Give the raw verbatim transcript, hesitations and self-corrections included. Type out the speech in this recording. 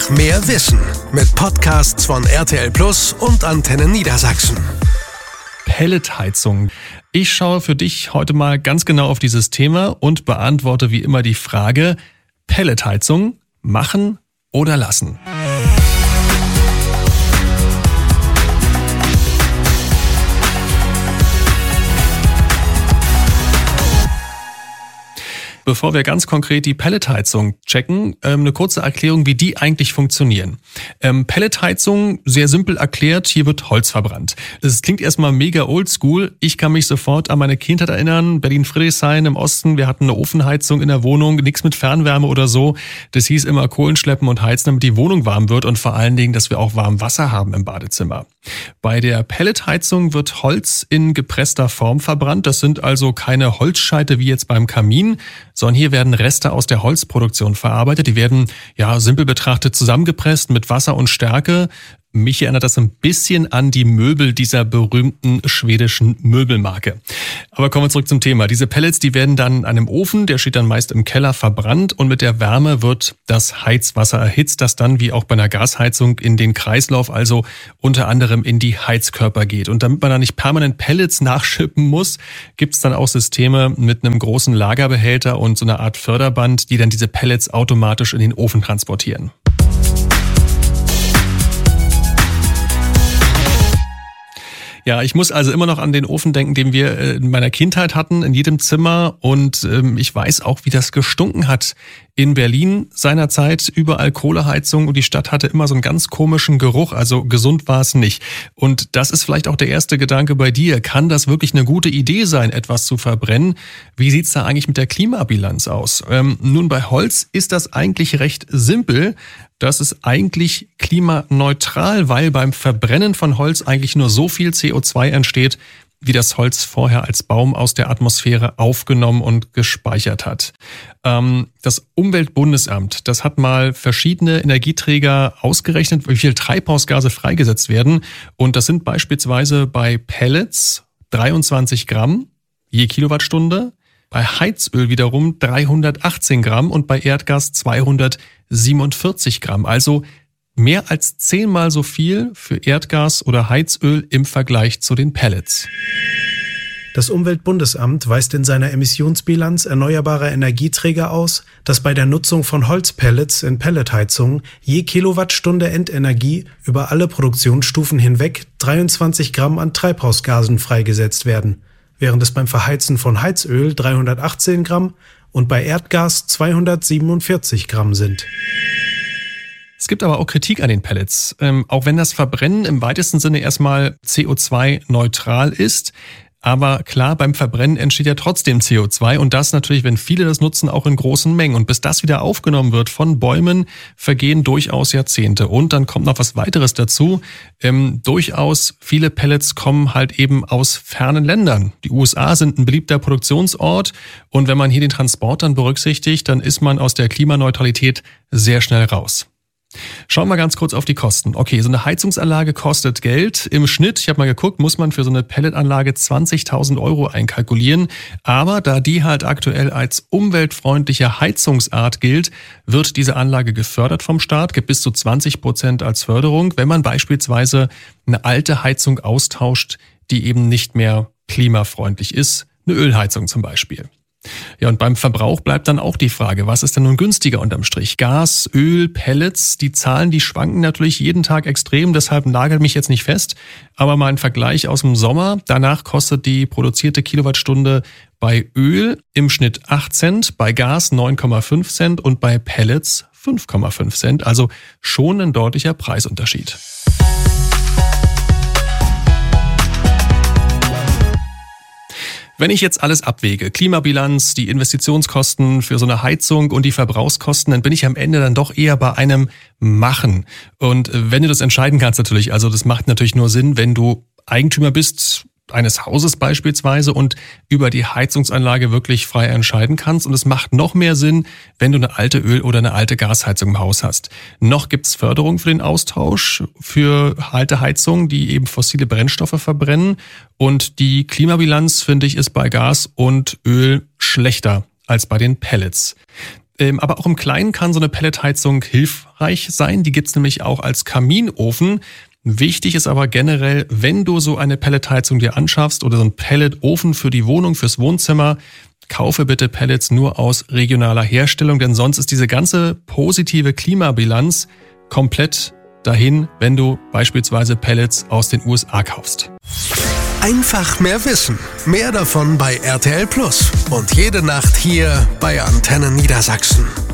Mehr Wissen mit Podcasts von R T L Plus und Antenne Niedersachsen. Pelletheizung. Ich schaue für dich heute mal ganz genau auf dieses Thema und beantworte wie immer die Frage: Pelletheizung machen oder lassen? Bevor wir ganz konkret die Pelletheizung checken, ähm, eine kurze Erklärung, wie die eigentlich funktionieren. Ähm, Pelletheizung, sehr simpel erklärt, hier wird Holz verbrannt. Das klingt erstmal mega oldschool. Ich kann mich sofort an meine Kindheit erinnern. Berlin-Friedrichshain im Osten, wir hatten eine Ofenheizung in der Wohnung, nichts mit Fernwärme oder so. Das hieß immer Kohlen schleppen und heizen, damit die Wohnung warm wird und vor allen Dingen, dass wir auch warm Wasser haben im Badezimmer. Bei der Pelletheizung wird Holz in gepresster Form verbrannt. Das sind also keine Holzscheite wie jetzt beim Kamin, sondern hier werden Reste aus der Holzproduktion verarbeitet. Die werden, ja, simpel betrachtet zusammengepresst mit Wasser und Stärke. Mich erinnert das ein bisschen an die Möbel dieser berühmten schwedischen Möbelmarke. Aber kommen wir zurück zum Thema. Diese Pellets, die werden dann an einem Ofen, der steht dann meist im Keller, verbrannt und mit der Wärme wird das Heizwasser erhitzt, das dann wie auch bei einer Gasheizung in den Kreislauf, also unter anderem in die Heizkörper geht. Und damit man da nicht permanent Pellets nachschippen muss, gibt es dann auch Systeme mit einem großen Lagerbehälter und so einer Art Förderband, die dann diese Pellets automatisch in den Ofen transportieren. Ja, ich muss also immer noch an den Ofen denken, den wir in meiner Kindheit hatten, in jedem Zimmer. Und ähm, ich weiß auch, wie das gestunken hat in Berlin seinerzeit. Überall Kohleheizung und die Stadt hatte immer so einen ganz komischen Geruch. Also gesund war es nicht. Und das ist vielleicht auch der erste Gedanke bei dir. Kann das wirklich eine gute Idee sein, etwas zu verbrennen? Wie sieht's da eigentlich mit der Klimabilanz aus? Ähm, nun, bei Holz ist das eigentlich recht simpel. Das ist eigentlich klimaneutral, weil beim Verbrennen von Holz eigentlich nur so viel C O zwei entsteht, wie das Holz vorher als Baum aus der Atmosphäre aufgenommen und gespeichert hat. Ähm, das Umweltbundesamt, das hat mal verschiedene Energieträger ausgerechnet, wie viel Treibhausgase freigesetzt werden. Und das sind beispielsweise bei Pellets dreiundzwanzig Gramm je Kilowattstunde, bei Heizöl wiederum dreihundertachtzehn Gramm und bei Erdgas zweihundertsiebenundvierzig Gramm. Also mehr als zehnmal so viel für Erdgas oder Heizöl im Vergleich zu den Pellets. Das Umweltbundesamt weist in seiner Emissionsbilanz erneuerbarer Energieträger aus, dass bei der Nutzung von Holzpellets in Pelletheizungen je Kilowattstunde Endenergie über alle Produktionsstufen hinweg dreiundzwanzig Gramm an Treibhausgasen freigesetzt werden, während es beim Verheizen von Heizöl dreihundertachtzehn Gramm und bei Erdgas zweihundertsiebenundvierzig Gramm sind. Es gibt aber auch Kritik an den Pellets. Ähm, auch wenn das Verbrennen im weitesten Sinne erstmal C O zwei neutral ist, aber klar, beim Verbrennen entsteht ja trotzdem C O zwei und das natürlich, wenn viele das nutzen, auch in großen Mengen. Und bis das wieder aufgenommen wird von Bäumen, vergehen durchaus Jahrzehnte. Und dann kommt noch was weiteres dazu. Ähm, durchaus viele Pellets kommen halt eben aus fernen Ländern. Die U S A sind ein beliebter Produktionsort und wenn man hier den Transport dann berücksichtigt, dann ist man aus der Klimaneutralität sehr schnell raus. Schauen wir ganz kurz auf die Kosten. Okay, so eine Heizungsanlage kostet Geld. Im Schnitt, ich habe mal geguckt, muss man für so eine Pelletanlage zwanzigtausend Euro einkalkulieren. Aber da die halt aktuell als umweltfreundliche Heizungsart gilt, wird diese Anlage gefördert vom Staat, gibt bis zu zwanzig Prozent als Förderung, wenn man beispielsweise eine alte Heizung austauscht, die eben nicht mehr klimafreundlich ist. Eine Ölheizung zum Beispiel. Ja, und beim Verbrauch bleibt dann auch die Frage, was ist denn nun günstiger unterm Strich? Gas, Öl, Pellets, die Zahlen, die schwanken natürlich jeden Tag extrem, deshalb nagelt mich jetzt nicht fest. Aber mal ein Vergleich aus dem Sommer, danach kostet die produzierte Kilowattstunde bei Öl im Schnitt acht Cent, bei Gas neun Komma fünf Cent und bei Pellets fünf Komma fünf Cent, also schon ein deutlicher Preisunterschied. Wenn ich jetzt alles abwäge, Klimabilanz, die Investitionskosten für so eine Heizung und die Verbrauchskosten, dann bin ich am Ende dann doch eher bei einem Machen. Und wenn du das entscheiden kannst natürlich, also das macht natürlich nur Sinn, wenn du Eigentümer bist eines Hauses beispielsweise und über die Heizungsanlage wirklich frei entscheiden kannst. Und es macht noch mehr Sinn, wenn du eine alte Öl- oder eine alte Gasheizung im Haus hast. Noch gibt's Förderung für den Austausch für alte Heizungen, die eben fossile Brennstoffe verbrennen. Und die Klimabilanz, finde ich, ist bei Gas und Öl schlechter als bei den Pellets. Ähm, aber auch im Kleinen kann so eine Pelletheizung hilfreich sein. Die gibt's nämlich auch als Kaminofen. Wichtig ist aber generell, wenn du so eine Pelletheizung dir anschaffst oder so einen Pelletofen für die Wohnung, fürs Wohnzimmer, kaufe bitte Pellets nur aus regionaler Herstellung, denn sonst ist diese ganze positive Klimabilanz komplett dahin, wenn du beispielsweise Pellets aus den U S A kaufst. Einfach mehr wissen. Mehr davon bei R T L Plus. Und jede Nacht hier bei Antenne Niedersachsen.